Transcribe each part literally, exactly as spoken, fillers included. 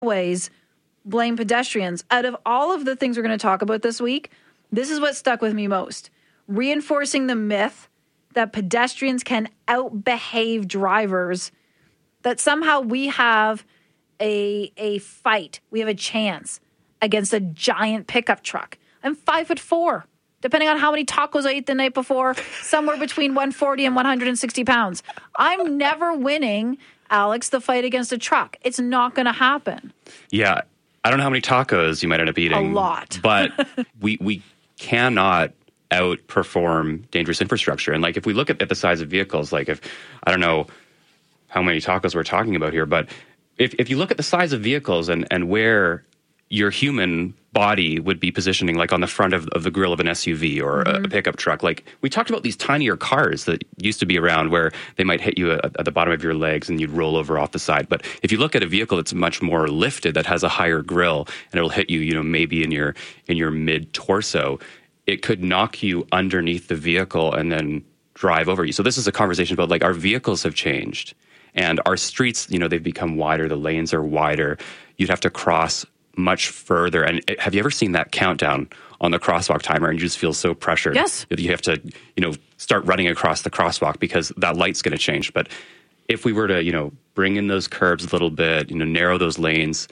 always blame pedestrians. Out of all of the things we're going to talk about this week, this is what stuck with me most. Reinforcing the myth that pedestrians can outbehave drivers, that somehow we have a, a fight, we have a chance against a giant pickup truck. I'm five foot four, depending on how many tacos I ate the night before, somewhere between one forty and one hundred sixty pounds. I'm never winning, Alex, the fight against a truck. It's not going to happen. Yeah. I don't know how many tacos you might end up eating. A lot. But we we cannot outperform dangerous infrastructure. And like if we look at, at the size of vehicles, like if, I don't know how many tacos we're talking about here, but if, if you look at the size of vehicles and, and where your human body would be positioning, like on the front of, of the grill of an S U V or mm-hmm. a, a pickup truck. Like we talked about these tinier cars that used to be around where they might hit you at, at the bottom of your legs and you'd roll over off the side. But if you look at a vehicle that's much more lifted, that has a higher grill, and it'll hit you, you know, maybe in your in your mid torso, it could knock you underneath the vehicle and then drive over you. So this is a conversation about like our vehicles have changed and our streets, you know, they've become wider. The lanes are wider. You'd have to cross much further. And have you ever seen that countdown on the crosswalk timer and you just feel so pressured? Yes. That you have to, you know, start running across the crosswalk because that light's going to change. But if we were to, you know, bring in those curbs a little bit, you know, narrow those lanes,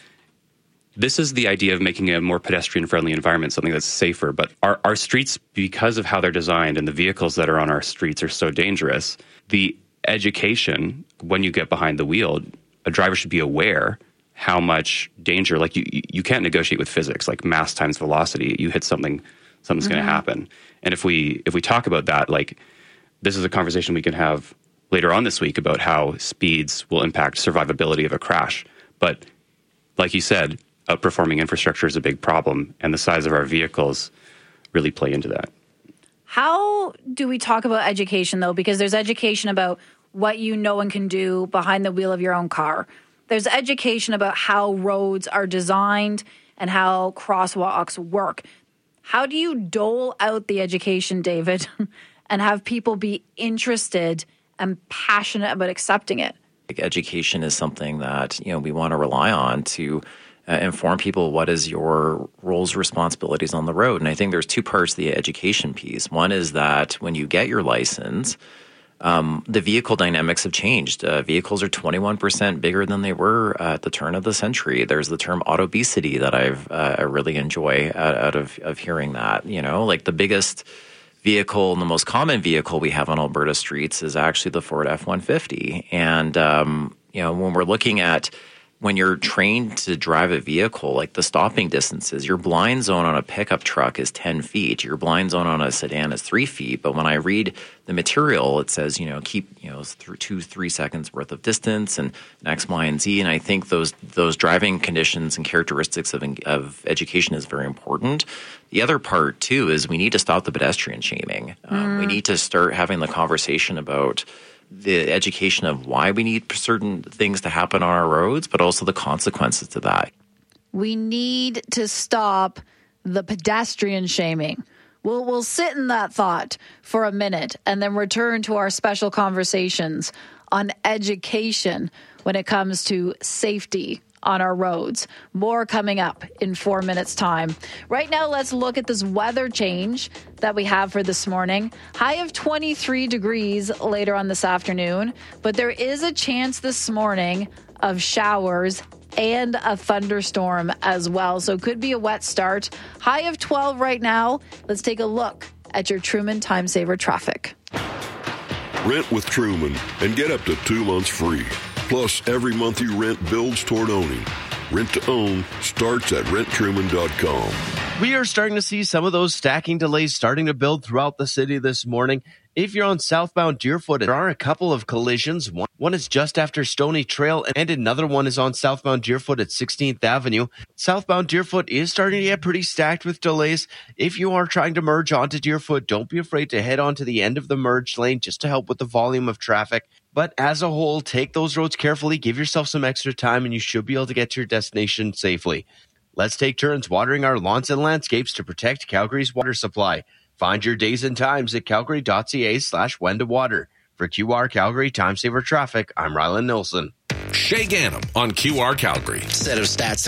this is the idea of making a more pedestrian-friendly environment, something that's safer. But our, our streets, because of how they're designed and the vehicles that are on our streets are so dangerous, the education, when you get behind the wheel, a driver should be aware how much danger, like you you can't negotiate with physics, like mass times velocity. You hit something, something's mm-hmm. going to happen. And if we if we talk about that, like this is a conversation we can have later on this week about how speeds will impact survivability of a crash. But like you said, outperforming infrastructure is a big problem, and the size of our vehicles really play into that. How do we talk about education, though? Because there's education about what you know and can do behind the wheel of your own car. There's education about how roads are designed and how crosswalks work. How do you dole out the education, David, and have people be interested and passionate about accepting it? Education is something that, you know, we want to rely on to uh, inform people what is your roles, responsibilities on the road. And I think there's two parts to the education piece. One is that when you get your license, Um, the vehicle dynamics have changed. Uh, vehicles are twenty-one percent bigger than they were uh, at the turn of the century. There's the term autobesity that I've uh, I really enjoy out, out of, of hearing that. You know, like the biggest vehicle and the most common vehicle we have on Alberta streets is actually the Ford F one fifty. And, um, you know, when we're looking at when you're trained to drive a vehicle, like the stopping distances, your blind zone on a pickup truck is ten feet. Your blind zone on a sedan is three feet. But when I read the material, it says, you know, keep, you know, through two, three seconds worth of distance and X, Y, and Z. And I think those those driving conditions and characteristics of, of education is very important. The other part, too, is we need to stop the pedestrian shaming. Mm. Um, we need to start having the conversation about the education of why we need certain things to happen on our roads, but also the consequences to that. We need to stop the pedestrian shaming. We'll, we'll sit in that thought for a minute and then return to our special conversations on education when it comes to safety on our roads. More coming up in four minutes' time. Right now, let's look at this weather change that we have for this morning. High of twenty-three degrees later on this afternoon, but there is a chance this morning of showers and a thunderstorm as well. So it could be a wet start. High of twelve right now. Let's take a look at your Truman Time Saver traffic. Rent with Truman and get up to two months free. Plus, every month you rent builds toward owning. Rent to own starts at rent truman dot com. We are starting to see some of those stacking delays starting to build throughout the city this morning. If you're on southbound Deerfoot, there are a couple of collisions. One, one is just after Stony Trail, and another one is on southbound Deerfoot at sixteenth Avenue. Southbound Deerfoot is starting to get pretty stacked with delays. If you are trying to merge onto Deerfoot, don't be afraid to head onto the end of the merge lane just to help with the volume of traffic. But as a whole, take those roads carefully, give yourself some extra time, and you should be able to get to your destination safely. Let's take turns watering our lawns and landscapes to protect Calgary's water supply. Find your days and times at calgary.ca slash when to water. For Q R Calgary Time Saver Traffic, I'm Rylan Nilsson. Shay Gannam on Q R Calgary. Set of stats